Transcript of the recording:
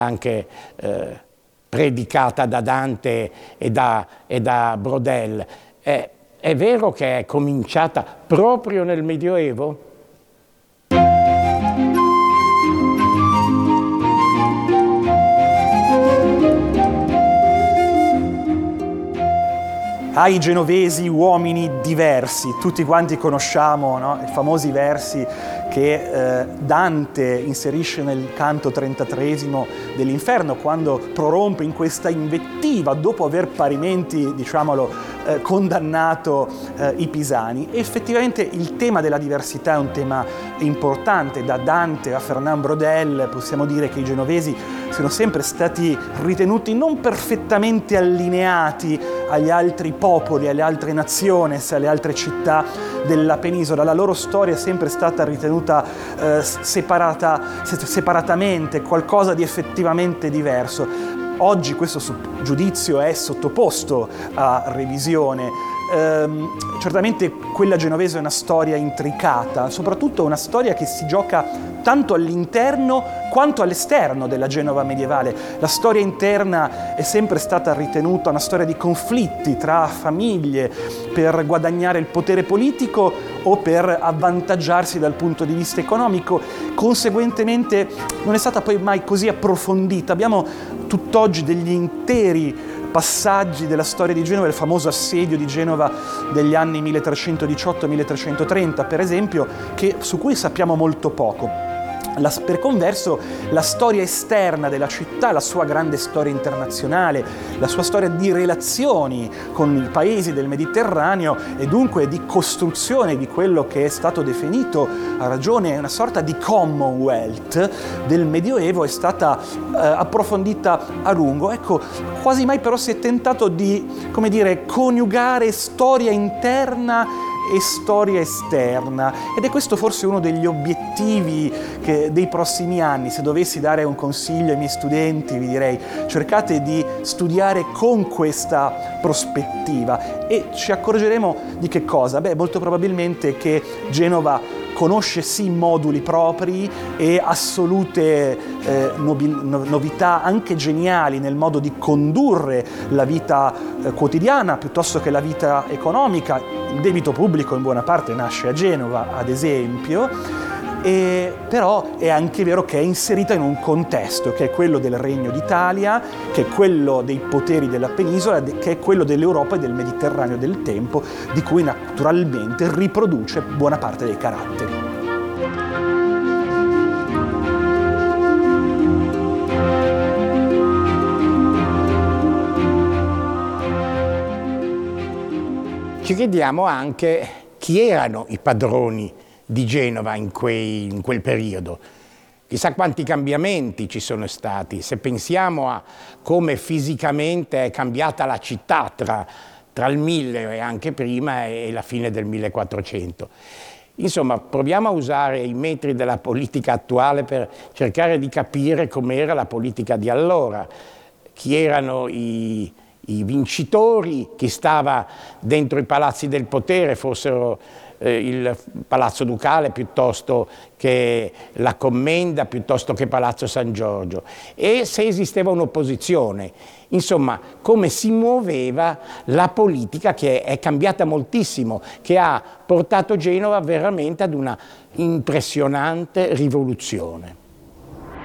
anche predicata da Dante e da Braudel. È vero che è cominciata proprio nel Medioevo? Ai genovesi uomini diversi, tutti quanti conosciamo, no? I famosi versi che Dante inserisce nel canto 33esimo dell'Inferno, quando prorompe in questa invettiva dopo aver parimenti, diciamolo, condannato i pisani. E effettivamente il tema della diversità è un tema importante. Da Dante a Fernand Braudel possiamo dire che i genovesi sono sempre stati ritenuti non perfettamente allineati agli altri popoli, alle altre nazioni, alle altre città della penisola. La loro storia è sempre stata ritenuta separatamente, qualcosa di effettivamente diverso. Oggi questo giudizio è sottoposto a revisione. Certamente quella genovese è una storia intricata, soprattutto una storia che si gioca tanto all'interno quanto all'esterno della Genova medievale. La storia interna è sempre stata ritenuta una storia di conflitti tra famiglie per guadagnare il potere politico o per avvantaggiarsi dal punto di vista economico. Conseguentemente non è stata poi mai così approfondita. Abbiamo tutt'oggi degli interi passaggi della storia di Genova, il famoso assedio di Genova degli anni 1318-1330, per esempio, su cui sappiamo molto poco. Per converso, la storia esterna della città, la sua grande storia internazionale, la sua storia di relazioni con i paesi del Mediterraneo e dunque di costruzione di quello che è stato definito, a ragione, una sorta di Commonwealth del Medioevo, è stata approfondita a lungo. Ecco, quasi mai però si è tentato di, come dire, coniugare storia interna e storia esterna, ed è questo forse uno degli obiettivi dei prossimi anni. Se dovessi dare un consiglio ai miei studenti, vi direi: cercate di studiare con questa prospettiva, e ci accorgeremo di che cosa? Molto probabilmente che Genova conosce sì moduli propri e assolute novità anche geniali nel modo di condurre la vita quotidiana piuttosto che la vita economica. Il debito pubblico in buona parte nasce a Genova, ad esempio, però è anche vero che è inserita in un contesto che è quello del Regno d'Italia, che è quello dei poteri della penisola, che è quello dell'Europa e del Mediterraneo del tempo, di cui naturalmente riproduce buona parte dei caratteri. Ci chiediamo anche chi erano i padroni di Genova in quel periodo. Chissà quanti cambiamenti ci sono stati, se pensiamo a come fisicamente è cambiata la città tra il 1000 e anche prima e la fine del 1400. Insomma, proviamo a usare i metri della politica attuale per cercare di capire com'era la politica di allora, chi erano i vincitori, chi stava dentro i palazzi del potere, fossero il Palazzo Ducale piuttosto che la Commenda, piuttosto che Palazzo San Giorgio, e se esisteva un'opposizione. Insomma, come si muoveva la politica, che è cambiata moltissimo, che ha portato Genova veramente ad una impressionante rivoluzione.